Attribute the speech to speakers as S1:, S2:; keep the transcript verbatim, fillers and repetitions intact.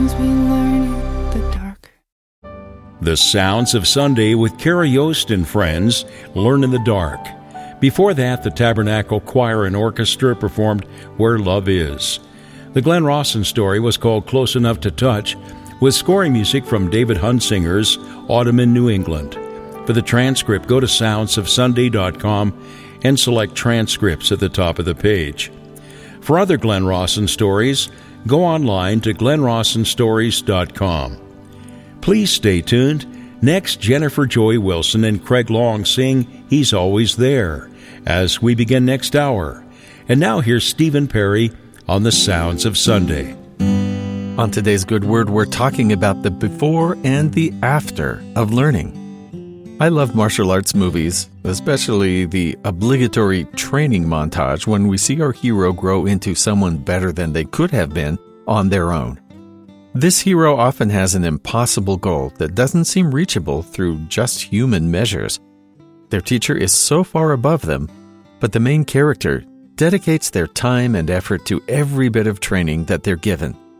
S1: We learn in the dark.
S2: The Sounds of Sunday with Kara Yost and friends, Learn in the Dark. Before that, the Tabernacle Choir and Orchestra performed Where Love Is. The Glenn Rawson story was called Close Enough to Touch, with scoring music from David Hunsinger's Autumn in New England. For the transcript, go to sounds of sunday dot com and select Transcripts at the top of the page. For other Glenn Rawson stories, go online to glenn rawson stories dot com. Please stay tuned. Next, Jennifer Joy Wilson and Craig Long sing He's Always There as we begin next hour. And now here's Stephen Perry on the Sounds of Sunday.
S3: On today's Good Word, we're talking about the before and the after of learning. I love martial arts movies, especially the obligatory training montage when we see our hero grow into someone better than they could have been on their own. This hero often has an impossible goal that doesn't seem reachable through just human measures. Their teacher is so far above them, but the main character dedicates their time and effort to every bit of training that they're given.